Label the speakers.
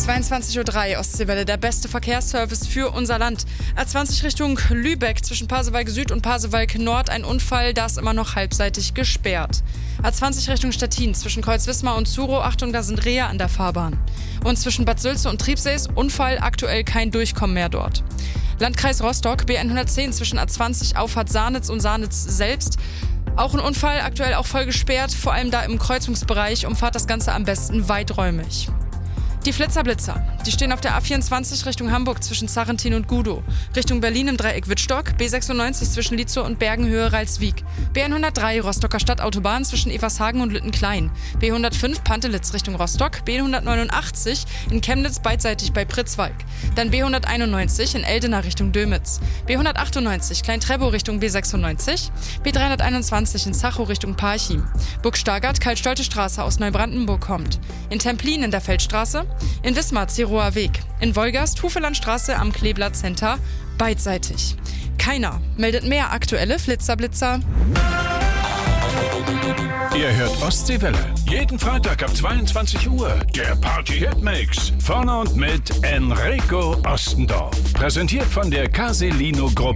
Speaker 1: 22:03 Uhr, Ostseewelle, der beste Verkehrsservice für unser Land. A20 Richtung Lübeck, zwischen Pasewalk Süd und Pasewalk Nord, ein Unfall, da ist immer noch halbseitig gesperrt. A20 Richtung Stettin, zwischen Kreuzwismar und Zuro, Achtung, da sind Rehe an der Fahrbahn. Und zwischen Bad Sülze und Triebsees, Unfall, aktuell kein Durchkommen mehr dort. Landkreis Rostock, B110 zwischen A20 Auffahrt Sarnitz und Sarnitz selbst. Auch ein Unfall, aktuell auch voll gesperrt, vor allem da im Kreuzungsbereich, umfahrt das Ganze am besten weiträumig. Die Flitzer-Blitzer, die stehen auf der A24 Richtung Hamburg zwischen Zarrentin und Gudow, Richtung Berlin im Dreieck Wittstock, B96 zwischen Lietzow und Bergenhöhe Ralswiek, B103 Rostocker Stadtautobahn zwischen Evershagen und Lüttenklein, B105 Pantelitz Richtung Rostock, B189 in Chemnitz beidseitig bei Pritzwalk, dann B191 in Eldena Richtung Dömitz, B198 Klein-Trebow Richtung B96, B321 in Zachow Richtung Parchim, Burg-Stargard Karl-Stolte-Straße aus Neubrandenburg kommt, in Templin in der Feldstraße, in Wismar Zerower Weg, in Wolgast Hufelandstraße am Kleeblatt Center beidseitig. Keiner meldet mehr aktuelle Flitzer-Blitzer.
Speaker 2: Ihr hört Ostseewelle. Jeden Freitag ab 22 Uhr. Der Party-Hit-Mix. Vorne und mit Enrico Ostendorf. Präsentiert von der Caselino Gruppe.